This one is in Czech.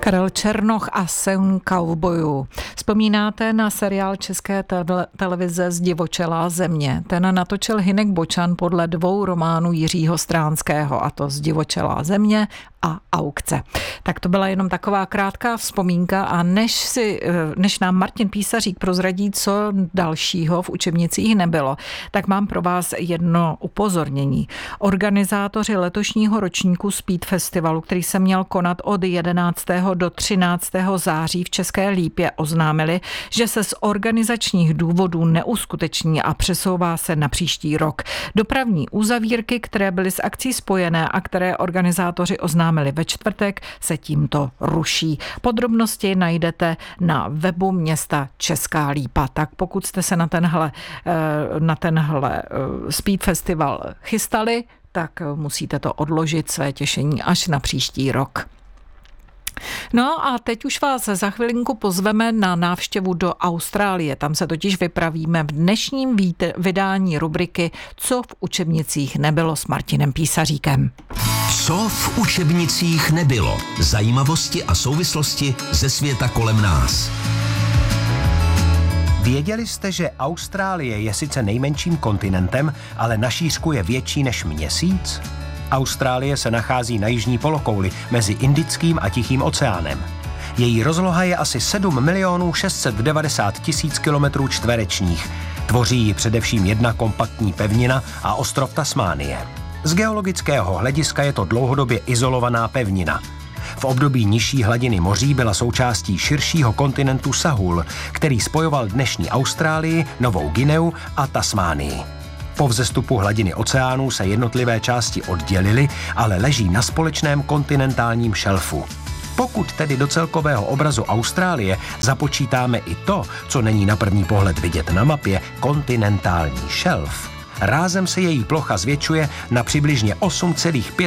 Karel Černoch a Sen kaubojů. Vzpomínáte na seriál České televize Zdivočelá země? Ten natočil Hynek Bočan podle 2 románů Jiřího Stránského, a to Zdivočelá země a Aukce. Tak to byla jenom taková krátká vzpomínka, a než nám Martin Písařík prozradí, co dalšího v učebnicích nebylo, tak mám pro vás jedno upozornění. Organizátoři letošního ročníku Speed Festivalu, který se měl konat od 11. do 13. září v České Lípě, oznámili, že se z organizačních důvodů neuskuteční a přesouvá se na příští rok. Dopravní uzavírky, které byly s akcí spojené a které organizátoři oznámili ve čtvrtek, se tímto ruší. Podrobnosti najdete na webu města Česká Lípa. Tak pokud jste se na tenhle Speed Festival chystali, tak musíte to odložit, své těšení, až na příští rok. No a teď už vás za chvilinku pozveme na návštěvu do Austrálie. Tam se totiž vypravíme v dnešním vydání rubriky Co v učebnicích nebylo s Martinem Písaříkem. Co v učebnicích nebylo? Zajímavosti a souvislosti ze světa kolem nás. Věděli jste, že Austrálie je sice nejmenším kontinentem, ale na šířku je větší než Měsíc? Austrálie se nachází na jižní polokouli mezi Indickým a Tichým oceánem. Její rozloha je asi 7 690 000 kilometrů čtverečních. Tvoří ji především jedna kompaktní pevnina a ostrov Tasmánie. Z geologického hlediska je to dlouhodobě izolovaná pevnina. V období nižší hladiny moří byla součástí širšího kontinentu Sahul, který spojoval dnešní Austrálii, Novou Guineu a Tasmánii. Po vzestupu hladiny oceánů se jednotlivé části oddělily, ale leží na společném kontinentálním šelfu. Pokud tedy do celkového obrazu Austrálie započítáme i to, co není na první pohled vidět na mapě, kontinentální šelf, rázem se její plocha zvětšuje na přibližně 8,5